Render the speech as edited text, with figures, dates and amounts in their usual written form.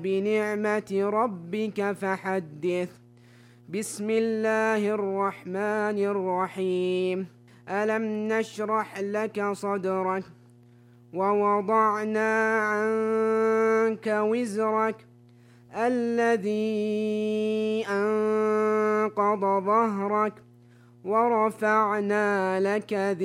بنعمة ربك فحدث. بسم الله الرحمن الرحيم. ألم نشرح لك صدرك ووضعنا عنك وزرك الذي أنقض ظهرك ورفعنا لك ذكرك